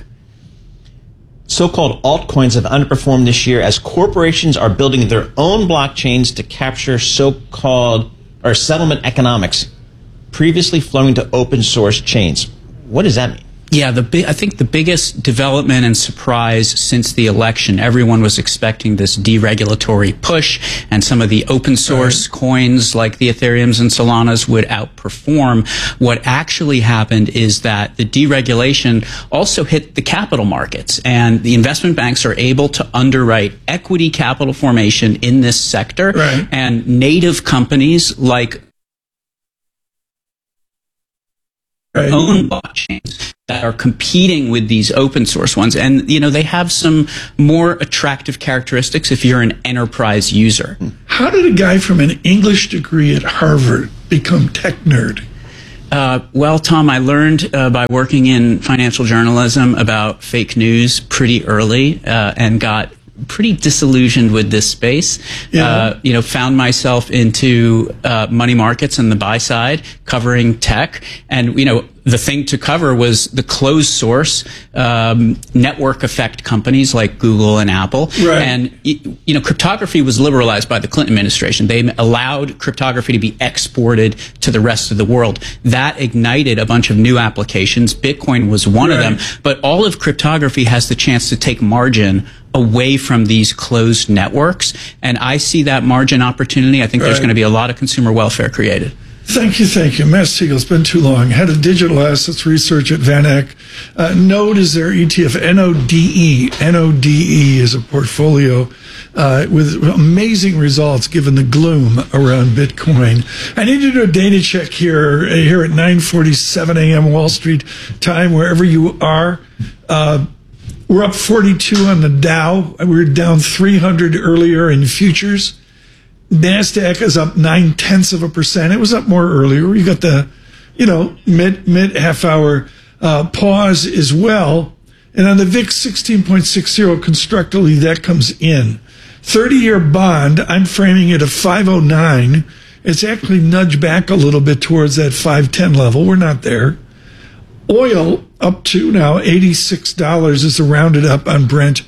So-called altcoins have underperformed this year as corporations are building their own blockchains to capture so-called settlement economics previously flowing to open source chains. What does that mean? Yeah, I think the biggest development and surprise since the election, everyone was expecting this deregulatory push, and some of the open source coins like the Ethereums and Solanas would outperform. What actually happened is that the deregulation also hit the capital markets, and the investment banks are able to underwrite equity capital formation in this sector, and native companies like own blockchains that are competing with these open source ones. And, you know, they have some more attractive characteristics if you're an enterprise user. How did a guy from an English degree at Harvard become tech nerd? Well, Tom, I learned by working in financial journalism about fake news pretty early and got pretty disillusioned with this space. Found myself into money markets and the buy side, covering tech. And, the thing to cover was the closed source network effect companies like Google and Apple. And, cryptography was liberalized by the Clinton administration. They allowed cryptography to be exported to the rest of the world. That ignited a bunch of new applications. Bitcoin was one of them. But all of cryptography has the chance to take margin away from these closed networks. And I see that margin opportunity. I think there's going to be a lot of consumer welfare created. Thank you. Matt Siegel, it's been too long. Head of Digital Assets Research at VanEck. Node is their ETF, NODE. NODE is a portfolio with amazing results given the gloom around Bitcoin. I need to do a data check here at 9:47 a.m. Wall Street time, wherever you are. We're up 42 on the Dow. We were down 300 earlier in futures. NASDAQ is up 0.9%. It was up more earlier. You got the, mid half hour pause as well. And on the VIX 16.60 constructively, that comes in. 30-year bond, I'm framing it at 509. It's actually nudged back a little bit towards that 510 level. We're not there. Oil up to now $86 is rounded up on Brent.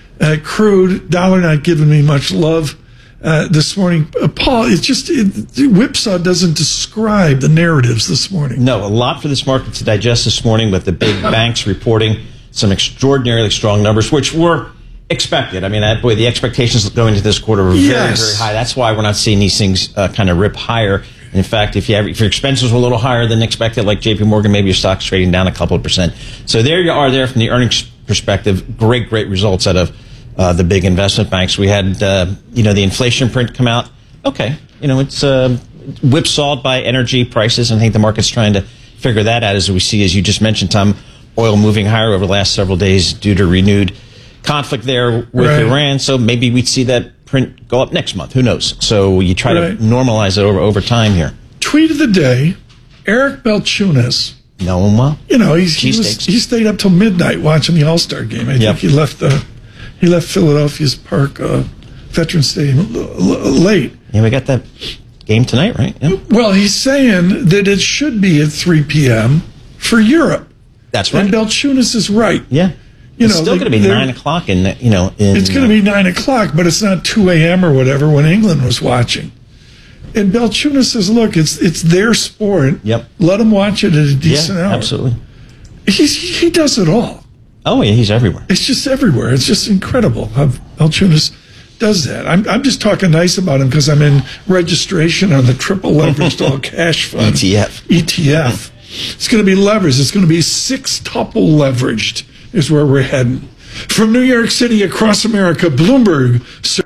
Crude, dollar not giving me much love this morning. Paul, Whipsaw doesn't describe the narratives this morning. No, a lot for this market to digest this morning with the big banks reporting some extraordinarily strong numbers, which were expected. I mean, the expectations going into this quarter were very, very high. That's why we're not seeing these things kind of rip higher. In fact, if your expenses were a little higher than expected, like JP Morgan, maybe your stock's trading down a couple of percent. So there you are there from the earnings perspective. Great results out of the big investment banks. We had, the inflation print come out. Okay. It's whipsawed by energy prices. And I think the market's trying to figure that out as we see, as you just mentioned, Tom, oil moving higher over the last several days due to renewed conflict there with Iran. So maybe we'd see that print go up next month. Who knows? So you try to normalize it over time here. Tweet of the day, Eric Balchunas. No, he stayed up till midnight watching the All-Star game. I think he left Philadelphia's Park Veterans Stadium late. Yeah, we got that game tonight, right? Yeah. Well, he's saying that it should be at 3 p.m. for Europe. That's right. And Balchunas is right. Yeah. It's still going to be 9 o'clock it's going to be 9 o'clock, but it's not 2 a.m. or whatever when England was watching. And Balchunas says, look, it's their sport. Yep. Let them watch it at a decent hour. Absolutely. He does it all. Oh, yeah, he's everywhere. It's just everywhere. It's just incredible how Balchunas does that. I'm just talking nice about him because I'm in registration on the triple leveraged all cash fund. ETF. It's going to be leveraged. It's going to be 6-tuple leveraged is where we're heading. From New York City across America, Bloomberg.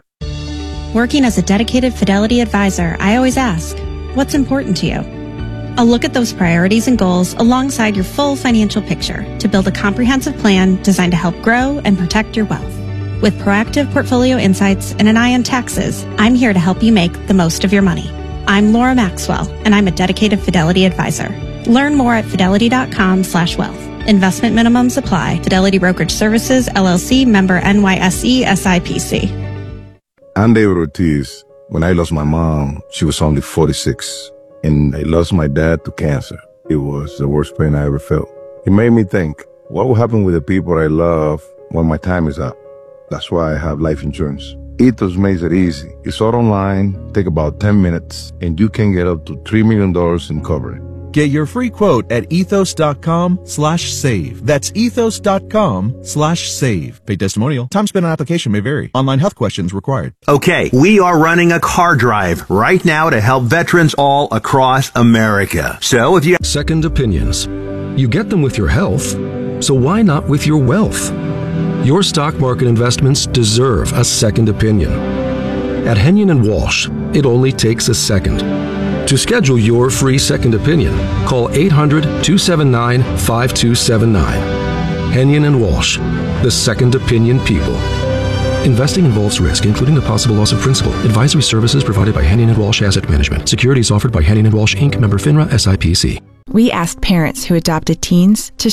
Working as a dedicated Fidelity advisor, I always ask, what's important to you? I'll look at those priorities and goals alongside your full financial picture to build a comprehensive plan designed to help grow and protect your wealth. With proactive portfolio insights and an eye on taxes, I'm here to help you make the most of your money. I'm Laura Maxwell, and I'm a dedicated Fidelity advisor. Learn more at fidelity.com/wealth. Investment minimums apply. Fidelity Brokerage Services, LLC, member NYSE, SIPC. I'm David Ortiz. When I lost my mom, she was only 46. And I lost my dad to cancer. It was the worst pain I ever felt. It made me think, what will happen with the people I love when my time is up? That's why I have life insurance. Ethos makes it easy. It's all online, take about 10 minutes, and you can get up to $3 million in coverage. Get your free quote at ethos.com/save. That's ethos.com/save. Paid testimonial. Time spent on application may vary. Online health questions required. Okay, we are running a car drive right now to help veterans all across America. So if you... Second opinions. You get them with your health, so why not with your wealth? Your stock market investments deserve a second opinion. At Henyon & Walsh, it only takes a second. To schedule your free second opinion, call 800-279-5279. Henyon & Walsh, the second opinion people. Investing involves risk, including the possible loss of principal. Advisory services provided by Henyon & Walsh Asset Management. Securities offered by Henyon & Walsh, Inc., member FINRA, SIPC. We asked parents who adopted teens to